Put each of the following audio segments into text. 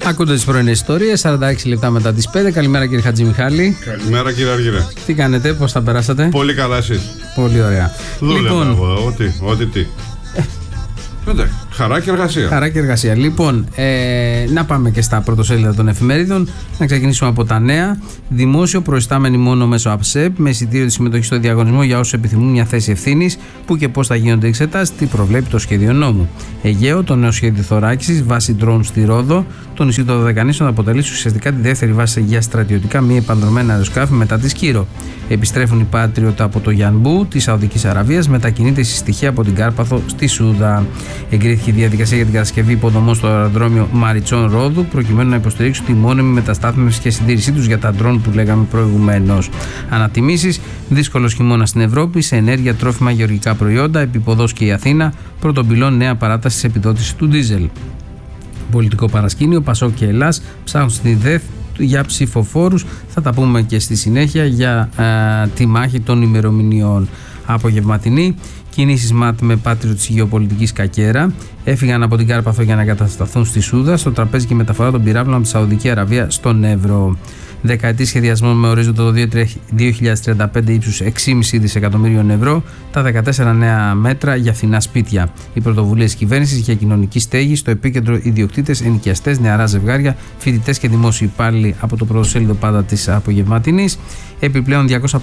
Ακούτε τις πρωινές ιστορίες, 46 λεπτά μετά τις 5. Καλημέρα κύριε Χατζημιχάλη. Καλημέρα κύριε Αργυρέ. Τι κάνετε, πώς τα περάσατε? Πολύ καλά εσείς? Πολύ ωραία. Δούλευα εγώ, ό,τι τι. Χαρά και εργασία. Χαρά και εργασία. Λοιπόν, να πάμε και στα πρωτοσέλιδα των εφημερίδων. Να ξεκινήσουμε από τα νέα. Δημόσιο προϊστάμενοι μόνο μέσω ΑΠΣΕΠ, με εισιτήριο τη συμμετοχή στο διαγωνισμό για όσους επιθυμούν μια θέση ευθύνης. Πού και πώς θα γίνονται οι εξετάσεις, τι προβλέπει το σχέδιο νόμου. Αιγαίο, το νέο σχέδιο θωράκισης, βάση ντρόουν στη Ρόδο. Το νησί των Δωδεκανήσων θα αποτελήσει ουσιαστικά τη δεύτερη βάση για στρατιωτικά μη επανδρομένα αεροσκάφη μετά τη Σκύρο. Επιστρέφουν οι Patriot από το Γιανμπού τη Σαουδικής Αραβίας, μετακινείται στη στοιχεία από την Κάρπαθο στη Σούδα. Εγκρίθηκε η διαδικασία για την κατασκευή υποδομών στο αεροδρόμιο Μαριτσών Ρόδου, προκειμένου να υποστηρίξουν τη μόνιμη μεταστάθμιση και συντήρησή τους για τα ντρόν που λέγαμε προηγουμένως. Ανατιμήσεις, δύσκολος χειμώνας στην Ευρώπη, σε ενέργεια, τρόφιμα, γεωργικά προϊόντα, επίποδος και η Αθήνα, πρώτον πυλών νέα παράταση της επιδότησης του ντίζελ. Πολιτικό παρασκήνιο, Πασόκ και Ελλάς ψάχνουν στη ΔΕΘ για ψηφοφόρους. Θα τα πούμε και στη συνέχεια για τη μάχη των ημερομηνιών. Απογευματινή, κινήσεις ΜΑΤ με Patriot της γεωπολιτικής κακέρα. Έφυγαν από την Κάρπαθο για να εγκατασταθούν στη Σούδα. Στο τραπέζι και η μεταφορά των πυράβλων από τη Σαουδική Αραβία στον Εύρο. Δεκαετή σχεδιασμό με ορίζοντα το 2035 ύψους 6,5 δισεκατομμύριων ευρώ. Τα 14 νέα μέτρα για φθηνά σπίτια. Οι πρωτοβουλίες κυβέρνησης για κοινωνική στέγη, στο επίκεντρο ιδιοκτήτες, ενοικιαστές, νεαρά ζευγάρια, φοιτητές και δημόσιοι υπάλληλοι από το πρωτοσέλιδο πάντα της απογευματινής. Επιπλέον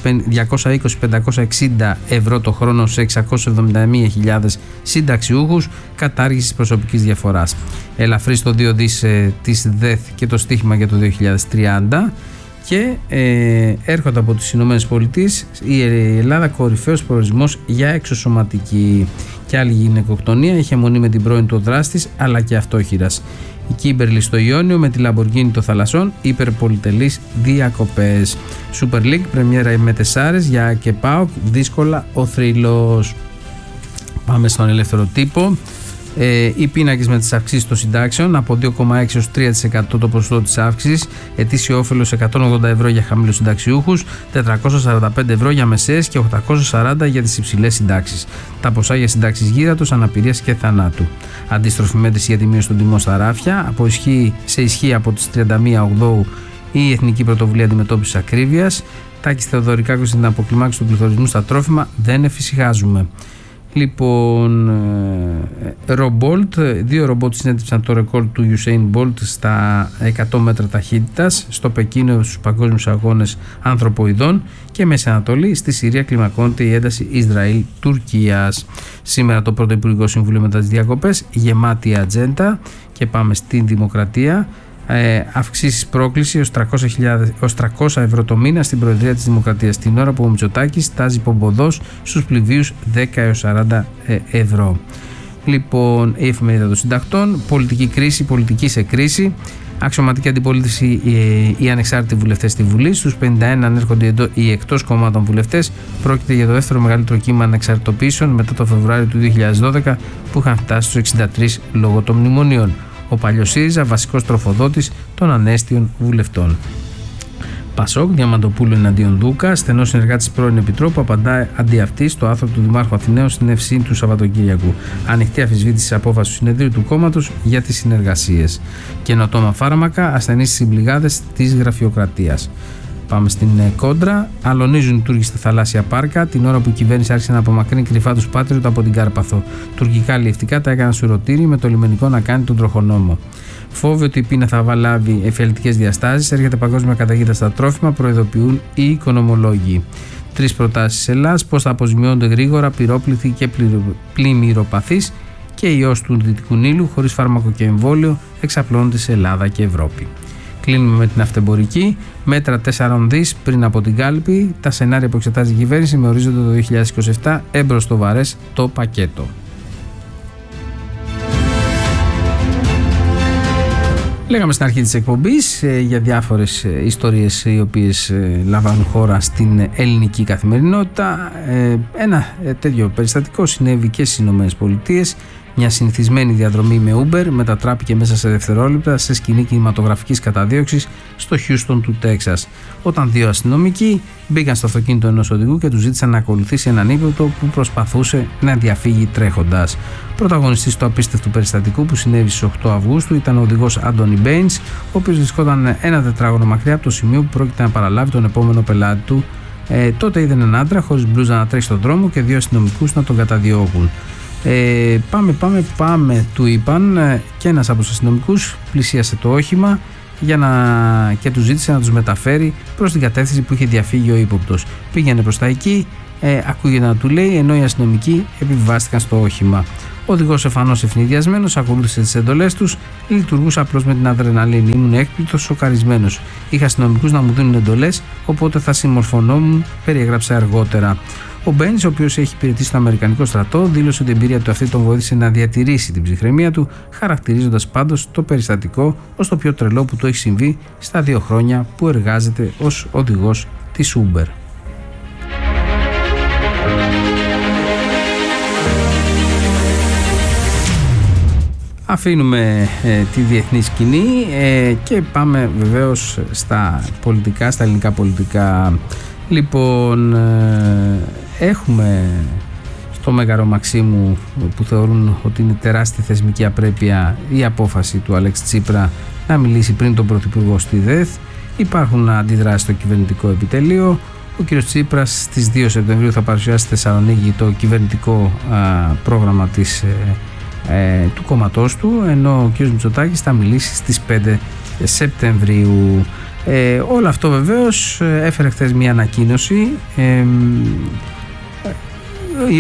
220-560 ευρώ το χρόνο σε 671.000 συνταξιούχους, κατάργηση προσωπικής διαφοράς. Ελαφρύ στο 2 δις της ΔΕΘ και το στίχημα για το 2030. Και έρχονται από τις Ηνωμένες Πολιτείες, η Ελλάδα κορυφαίος προορισμός για εξωσωματική. Και άλλη γυναικοκτονία, είχε αιμονή με την πρώην του δράστης αλλά και αυτόχειρας. Η Κίμπερλι στο Ιόνιο με τη Λαμποργκίνη των Θαλασσών, υπερπολιτελείς διακοπές. Super League, πρεμιέρα με 4 για και ΠΑΟΚ, δύσκολα ο θρύλος. Πάμε στον ελεύθερο τύπο. Οι πίνακες με τις αυξήσεις των συντάξεων από 2,6 έως 3% το ποσοστό της αύξησης, ετήσιο όφελος 180 ευρώ για χαμηλούς συνταξιούχους, 445 ευρώ για μεσαίες και 840 για τις υψηλές συντάξεις. Τα ποσά για συντάξεις γύρατος, αναπηρίας και θανάτου. Αντίστροφη μέτρηση για τη μείωση των τιμών στα ράφια, σε ισχύ από τις 31 Οκτώου η Εθνική Πρωτοβουλία Αντιμετώπισης Ακρίβειας. Τάκης Θεοδωρικάκος στην αποκλιμάκωση του πληθωρισμού στα τρόφιμα, δεν εφησυχάζουμε. Λοιπόν, ρομπόλτ, 2 ρομπότ συνέτριψαν το ρεκόρ του Usain Bolt στα 100 μέτρα ταχύτητας στο Πεκίνο στους παγκόσμιους αγώνες ανθρωποειδών. Και Μέση Ανατολή, στη Συρία κλιμακώνεται η ένταση Ισραήλ-Τουρκίας. Σήμερα το πρώτο Υπουργικό Συμβούλιο μετά τις διακοπές, γεμάτη ατζέντα. Και πάμε στην Δημοκρατία. Αυξήσεις πρόκληση ως 300 ευρώ το μήνα στην Προεδρία της Δημοκρατίας, την ώρα που ο Μητσοτάκης στάζει πομποδός στους πληβίους 10 έως 40 ευρώ. Λοιπόν, η εφημερίδα των συντακτών, πολιτική κρίση, πολιτική σε κρίση. Αξιωματική αντιπολίτευση, οι ανεξάρτητοι βουλευτές στη Βουλή. Στους 51 ανέρχονται οι εκτός κομμάτων βουλευτές. Πρόκειται για το δεύτερο μεγαλύτερο κύμα ανεξαρτητοποιήσεων μετά το Φεβρουάριο του 2012 που είχαν φτάσει στους 63 λόγω των μνημονίων. Ο παλιός ΣΥΡΙΖΑ, βασικός τροφοδότης των ανέστιων βουλευτών. Πασόκ, Διαμαντοπούλου εναντίον Δούκα, στενός συνεργάτης πρώην Επιτρόπου, απαντά αντί αυτή στο άρθρο του Δημάρχου Αθηναίων στην ευσύνη του Σαββατοκύριακου. Ανοιχτή αφισβήτηση της απόφασης του συνεδρίου του κόμματος για τις συνεργασίες. Καινοτόμα φάρμακα, ασθενείς στις μπλιγάδες της γραφειοκρατίας. Πάμε στην κόντρα. Αλωνίζουν οι Τούρκοι στα θαλάσσια πάρκα την ώρα που η κυβέρνηση άρχισε να απομακρύνει κρυφά τους Patriot από την Κάρπαθο. Τουρκικά αλλιευτικά τα έκαναν σουρωτήρι με το λιμενικό να κάνει τον τροχονόμο. Φόβοι ότι η πείνα θα λάβει εφιαλτικές διαστάσεις, έρχεται παγκόσμια καταιγίδα στα τρόφιμα, προειδοποιούν οι οικονομολόγοι. 3 προτάσεις Ελλάς: πώς θα αποζημιώνονται γρήγορα πυρόπληθοι και πλημμυροπαθείς, και ιός του Δυτικού Νείλου χωρίς φάρμακο και εμβόλιο εξαπλώνεται σε Ελλάδα και Ευρώπη. Κλείνουμε με την αυτεμπορική. Μέτρα 4 δις πριν από την κάλπη. Τα σενάρια που εξετάζει η κυβέρνηση με ορίζοντα το 2027. Έμπροστο βαρές το πακέτο. Λέγαμε στην αρχή της εκπομπής για διάφορες ιστορίες οι οποίες λαμβάνουν χώρα στην ελληνική καθημερινότητα. Ένα τέτοιο περιστατικό συνέβη και στις Ηνωμένες Πολιτείες. Μια συνηθισμένη διαδρομή με Uber μετατράπηκε μέσα σε δευτερόλεπτα σε σκηνή κινηματογραφικής καταδίωξης στο Χιούστον του Τέξας, όταν 2 αστυνομικοί μπήκαν στο αυτοκίνητο ενός οδηγού και του ζήτησαν να ακολουθήσει έναν ύποπτο που προσπαθούσε να διαφύγει τρέχοντας. Πρωταγωνιστής του απίστευτου περιστατικού που συνέβη στις 8 Αυγούστου ήταν ο οδηγός Άντονι Μπέινς, ο οποίος βρισκόταν ένα τετράγωνο μακριά από το σημείο που πρόκειται να παραλάβει τον επόμενο πελάτη του. Τότε είδε έναν άντρα χωρίς μπλούζα να τρέχει στον δρόμο και 2 αστυνομικούς να τον καταδιώκουν. Πάμε, του είπαν, και ένας από τους αστυνομικούς πλησίασε το όχημα και του ζήτησε να τους μεταφέρει προς την κατεύθυνση που είχε διαφύγει ο ύποπτος. Πήγαινε προς τα εκεί, ακούγεται να του λέει, ενώ οι αστυνομικοί επιβιβάστηκαν στο όχημα. Ο οδηγός, εμφανώς ευνηδιασμένος, ακολούθησε τις εντολές τους, λειτουργούσε απλώς με την αδρεναλίνη. Ήμουν έκπληκτος, σοκαρισμένος. Είχα αστυνομικούς να μου δίνουν εντολές, οπότε θα συμμορφωνόμουν, περιέγραψε αργότερα. Ο Μπέινς, ο οποίος έχει υπηρετήσει στο Αμερικανικό στρατό, δήλωσε ότι η εμπειρία του αυτή τον βοήθησε να διατηρήσει την ψυχραιμία του, χαρακτηρίζοντας πάντως το περιστατικό ως το πιο τρελό που του έχει συμβεί στα 2 χρόνια που εργάζεται ως οδηγός της Uber. Αφήνουμε τη διεθνή σκηνή και πάμε βεβαίως στα πολιτικά, στα ελληνικά πολιτικά. Λοιπόν, έχουμε στο Μέγαρο Μαξίμου, που θεωρούν ότι είναι τεράστια θεσμική απρέπεια, η απόφαση του Αλέξη Τσίπρα να μιλήσει πριν τον Πρωθυπουργό στη ΔΕΘ. Υπάρχουν αντιδράσεις στο κυβερνητικό επιτελείο. Ο κ. Τσίπρας στις 2 Σεπτεμβρίου θα παρουσιάσει στη Θεσσαλονίκη το κυβερνητικό πρόγραμμα του κόμματός του, ενώ ο κ. Μητσοτάκης θα μιλήσει στις 5 Σεπτεμβρίου. Όλο αυτό βεβαίως έφερε χθες μια ανακοίνωση η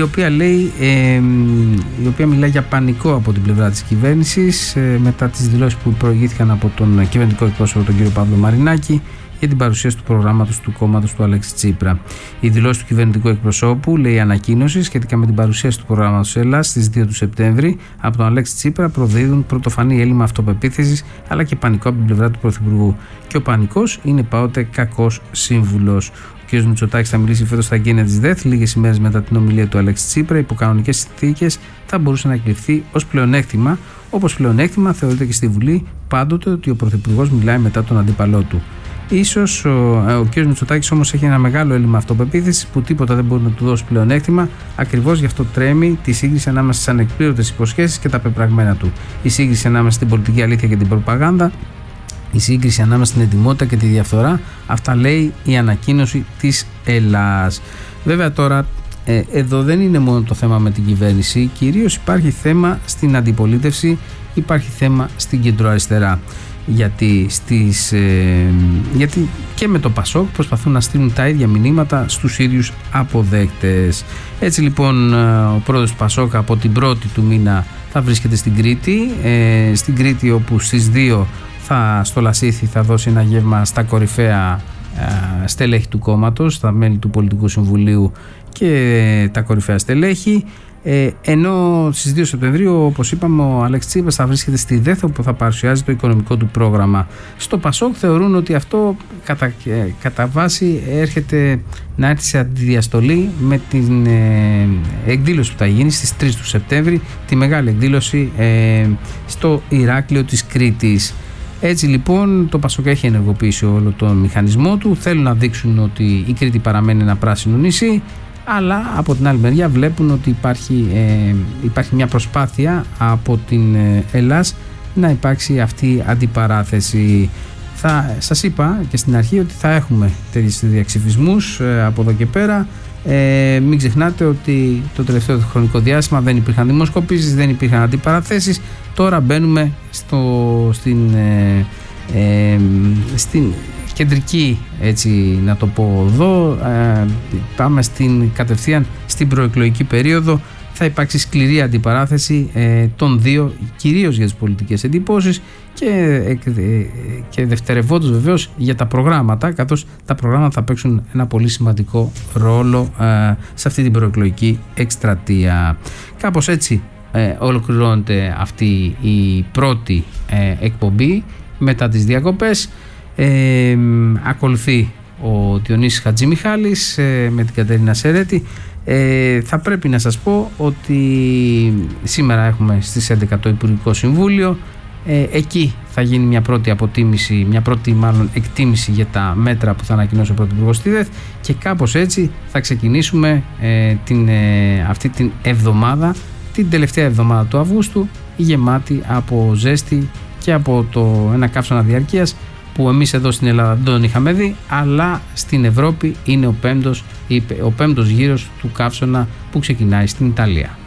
οποία μιλάει για πανικό από την πλευρά της κυβέρνησης μετά τις δηλώσεις που προηγήθηκαν από τον κυβερνητικό εκπρόσωπο τον κύριο Παύλο Μαρινάκη για την παρουσίαση του προγράμματος του κόμματος του Αλέξη Τσίπρα. Η δηλώση του κυβερνητικού εκπροσώπου, λέει η ανακοίνωση, σχετικά με την παρουσίαση του προγράμματος της Ελλάδας στις 2 του Σεπτέμβρη από τον Αλέξη Τσίπρα προδίδουν πρωτοφανή έλλειμμα αυτοπεποίθησης αλλά και πανικό από την πλευρά του Πρωθυπουργού. Και ο πανικός είναι πάοτε κακός σύμβουλος. Ο κ. Μητσοτάκης θα μιλήσει φέτος στα εγγένεια της ΔΕΘ, λίγες ημέρες μετά την ομιλία του Αλέξη Τσίπρα. Υπό κανονικές συνθήκες θα μπορούσε να εκλειφθεί ως πλεονέκτημα, όπως πλεονέκτημα θεωρείται και στη Βουλή πάντοτε ότι ο Πρωθυπουργός μιλάει μετά τον αντίπαλό του. Ίσως ο κ. Μητσοτάκης όμως έχει ένα μεγάλο έλλειμμα αυτοπεποίθησης που τίποτα δεν μπορεί να του δώσει πλεονέκτημα, ακριβώς γι' αυτό τρέμει τη σύγκριση ανάμεσα στις ανεκπλήρωτες υποσχέσεις και τα πεπραγμένα του. Η σύγκριση ανάμεσα στην πολιτική αλήθεια και την προπαγάνδα, η σύγκριση ανάμεσα στην ετοιμότητα και τη διαφθορά, αυτά λέει η ανακοίνωση της Ελλάδας. Βέβαια τώρα εδώ δεν είναι μόνο το θέμα με την κυβέρνηση, κυρίως υπάρχει θέμα στην αντιπολίτευση, υπάρχει θέμα στην κεντροαριστερά. Γιατί και με το Πασόκ προσπαθούν να στείλουν τα ίδια μηνύματα στους ίδιους αποδέκτες. Έτσι λοιπόν ο πρόεδρος του Πασόκ από την 1η του μήνα θα βρίσκεται στην Κρήτη, όπου στις 2 στο Λασίθι θα δώσει ένα γεύμα στα κορυφαία στελέχη του κόμματος, στα μέλη του Πολιτικού Συμβουλίου και τα κορυφαία στελέχη. Ενώ στις 2 Σεπτεμβρίου, όπως είπαμε, ο Αλέξης Τσίπρας θα βρίσκεται στη ΔΕΘ, όπου θα παρουσιάζει το οικονομικό του πρόγραμμα. Στο Πασόκ θεωρούν ότι αυτό κατά βάση να έρθει σε αντιδιαστολή με την εκδήλωση που θα γίνει στις 3 του Σεπτέμβρη, τη μεγάλη εκδήλωση στο Ηράκλειο της Κρήτης. Έτσι λοιπόν το Πασόκ έχει ενεργοποιήσει όλο τον μηχανισμό του, θέλουν να δείξουν ότι η Κρήτη παραμένει ένα πράσινο νησί, αλλά από την άλλη μεριά βλέπουν ότι υπάρχει μια προσπάθεια από την Ελλάς να υπάρξει αυτή η αντιπαράθεση. Σας είπα και στην αρχή ότι θα έχουμε τέτοιους διαξυφισμούς από εδώ και πέρα. Μην ξεχνάτε ότι το τελευταίο χρονικό διάστημα δεν υπήρχαν δημοσκοπήσεις, δεν υπήρχαν αντιπαραθέσεις. Τώρα μπαίνουμε στην κεντρική, έτσι να το πω εδώ, πάμε κατευθείαν στην προεκλογική περίοδο. Θα υπάρξει σκληρή αντιπαράθεση των δύο, κυρίως για τις πολιτικές εντυπώσεις και δευτερευόντως βεβαίως για τα προγράμματα, καθώς τα προγράμματα θα παίξουν ένα πολύ σημαντικό ρόλο σε αυτή την προεκλογική εκστρατεία. Κάπως έτσι ολοκληρώνεται αυτή η πρώτη εκπομπή μετά τις διακοπές. Ακολουθεί ο Διονύσης Χατζημιχάλης με την Κατερίνα Σερέτη. Θα πρέπει να σας πω ότι σήμερα έχουμε στις 11 το Υπουργικό Συμβούλιο. Εκεί θα γίνει μια πρώτη αποτίμηση, εκτίμηση για τα μέτρα που θα ανακοινώσει ο Πρωθυπουργός στη ΔΕΘ, και κάπως έτσι θα ξεκινήσουμε αυτή την εβδομάδα την τελευταία εβδομάδα του Αυγούστου, γεμάτη από ζέστη και από ένα καύσωνα διαρκείας που εμείς εδώ στην Ελλάδα δεν τον είχαμε δει, αλλά στην Ευρώπη είναι ο πέμπτος γύρος του καύσωνα που ξεκινάει στην Ιταλία.